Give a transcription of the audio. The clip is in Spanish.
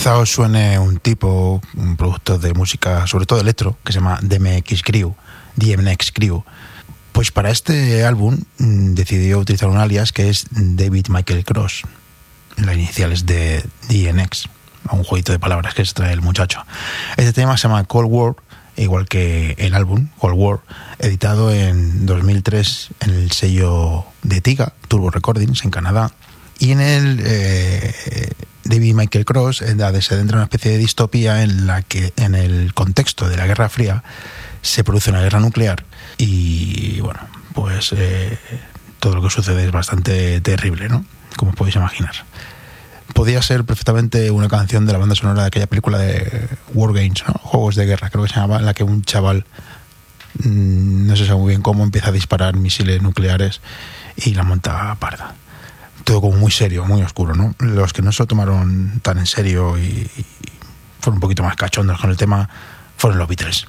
quizá os suene un producto de música, sobre todo electro, que se llama DMX Crew. Pues para este álbum decidió utilizar un alias que es David Michael Cross, las iniciales de DNX, un jueguito de palabras que se trae el muchacho. Este tema se llama Cold War, igual que el álbum Cold War, editado en 2003 en el sello de Tiga, Turbo Recordings, en Canadá. Y en el David Michael Cross se adentra en una especie de distopía en la que, en el contexto de la Guerra Fría, se produce una guerra nuclear y, bueno, pues todo lo que sucede es bastante terrible, ¿no? Como podéis imaginar. Podía ser perfectamente una canción de la banda sonora de aquella película de War Games, ¿no? Juegos de guerra, creo que se llamaba, en la que un chaval, no se sabe muy bien cómo, empieza a disparar misiles nucleares y la monta parda. Todo como muy serio, muy oscuro, ¿no? Los que no se lo tomaron tan en serio y fueron un poquito más cachondos con el tema fueron los Beatles.